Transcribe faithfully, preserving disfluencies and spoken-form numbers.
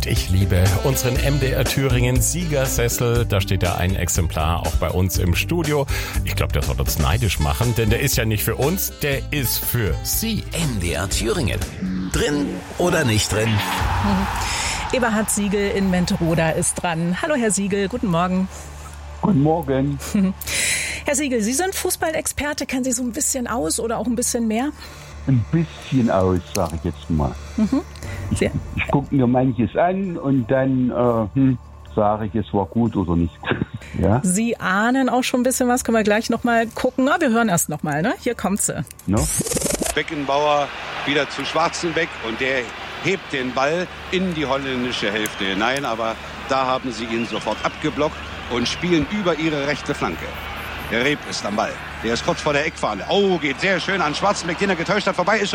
Und ich liebe unseren M D R Thüringen Siegersessel. Da steht ja ein Exemplar auch bei uns im Studio. Ich glaube, der soll uns neidisch machen, denn der ist ja nicht für uns, der ist für Sie. M D R Thüringen. Drin oder nicht drin? Eberhard Siegel in Menteroda ist dran. Hallo Herr Siegel, guten Morgen. Guten Morgen. Herr Siegel, Sie sind Fußballexperte. Kennen Sie so ein bisschen aus oder auch ein bisschen mehr? Ein bisschen aus, sage ich jetzt mal. Mhm. Ich, ich gucke mir manches an und dann äh, hm, sage ich, es war gut oder nicht. Ja? Sie ahnen auch schon ein bisschen was. Können wir gleich noch mal gucken. Na, wir hören erst noch mal, ne? Hier kommt sie. No? Beckenbauer wieder zu Schwarzenbeck und der hebt den Ball in die holländische Hälfte hinein, aber da haben sie ihn sofort abgeblockt und spielen über ihre rechte Flanke. Der Reeb ist am Ball. Der ist kurz vor der Eckfahne. Oh, geht sehr schön an Schwarzenbeck, den er getäuscht hat. Vorbei ist